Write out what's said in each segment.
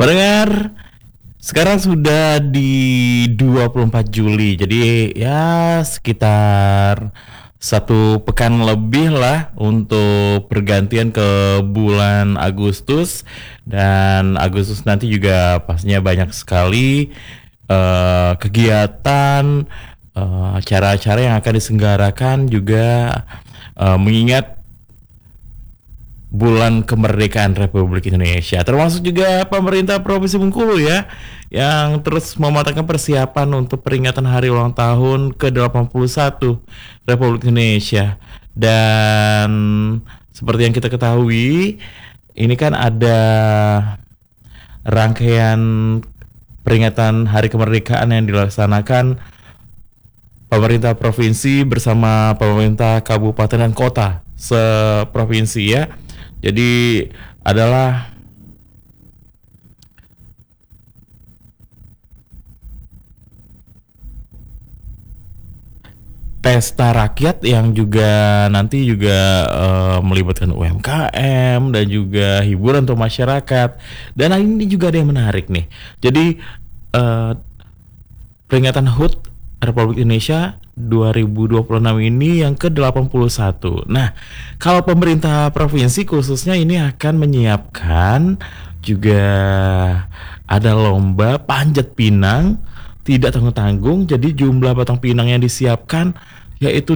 Pendengar, sekarang sudah di 24 Juli. Jadi ya sekitar satu pekan lebih lah untuk pergantian ke bulan Agustus. Dan Agustus nanti juga pastinya banyak sekali kegiatan, acara-acara yang akan diselenggarakan juga mengingat bulan kemerdekaan Republik Indonesia, termasuk juga pemerintah Provinsi Bengkulu ya, yang terus mematangkan persiapan untuk peringatan hari ulang tahun ke-81 Republik Indonesia. Dan seperti yang kita ketahui, ini kan ada rangkaian peringatan hari kemerdekaan yang dilaksanakan pemerintah provinsi bersama pemerintah kabupaten dan kota seprovinsi ya. Jadi adalah pesta rakyat yang juga nanti juga melibatkan UMKM dan juga hiburan untuk masyarakat. Dan ini juga ada yang menarik nih. Jadi eh, peringatan HUT Republik Indonesia 2026 ini yang ke-81. Nah, kalau pemerintah provinsi khususnya ini akan menyiapkan juga ada lomba panjat pinang tidak tanggung-tanggung. Jadi jumlah batang pinang yang disiapkan yaitu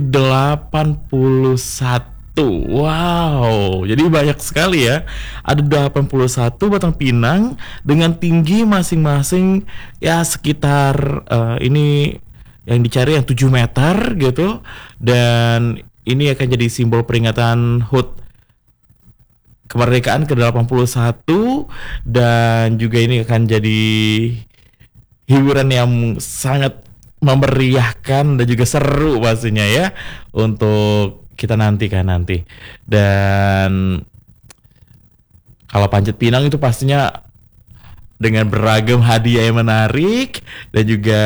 81. Wow, jadi banyak sekali ya. Ada 81 batang pinang dengan tinggi masing-masing ya sekitar ini yang dicari yang 7 meter gitu. Dan ini akan jadi simbol peringatan HUT kemerdekaan ke-81. Dan juga ini akan jadi hiburan yang sangat memeriahkan dan juga seru pastinya ya untuk kita nantikan nanti. Dan kalau panjat pinang itu pastinya dengan beragam hadiah yang menarik dan juga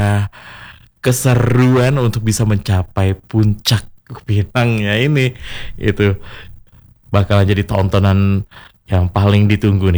keseruan untuk bisa mencapai puncak pinangnya ini, itu bakal jadi tontonan yang paling ditunggu nih.